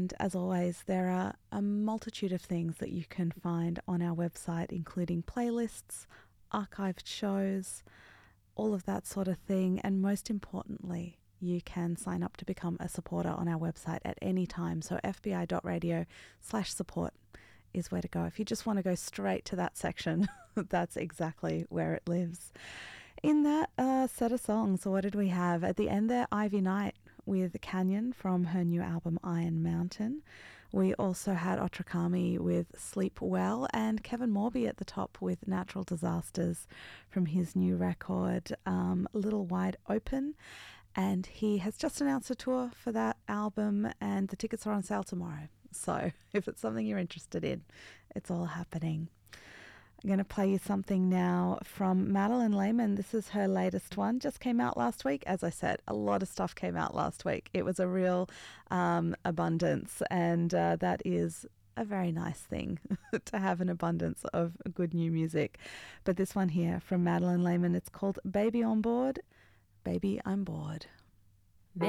And as always, there are a multitude of things that you can find on our website, including playlists, archived shows, all of that sort of thing. And most importantly, you can sign up to become a supporter on our website at any time. So fbi.radio/support is where to go. If you just want to go straight to that section, that's exactly where it lives. In that set of songs, what did we have? At the end there, Ivy Knight with Canyon from her new album Iron Mountain. We also had Otrakami with Sleep Well, and Kevin Morby at the top with Natural Disasters from his new record, Little Wide Open. And he has just announced a tour for that album, and the tickets are on sale tomorrow. So if it's something you're interested in, it's all happening. I'm going to play you something now from Madeline Lehman. This is her latest one. Just came out last week. As I said, a lot of stuff came out last week. It was a real abundance, and that is a very nice thing to have an abundance of good new music. But this one here from Madeline Lehman, it's called Baby on Board, Baby I'm Bored.